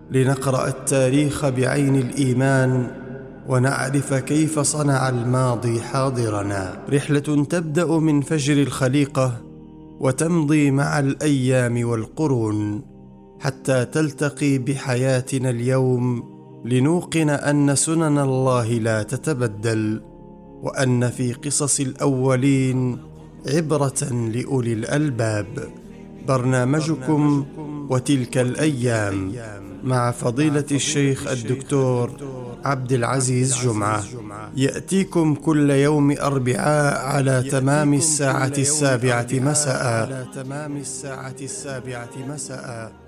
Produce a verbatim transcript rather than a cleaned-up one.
لنقرأ التاريخ بعين الإيمان ونعرف كيف صنع الماضي حاضرنا. رحلة تبدأ من فجر الخليقة وتمضي مع الأيام والقرون حتى تلتقي بحياتنا اليوم، لنوقن أن سنن الله لا تتبدل، وأن في قصص الأولين عبرة لأولي الألباب. برنامجكم وتلك الأيام مع فضيلة الشيخ الدكتور عبد العزيز جمعة، يأتيكم كل يوم أربعاء على تمام الساعة السابعة مساء.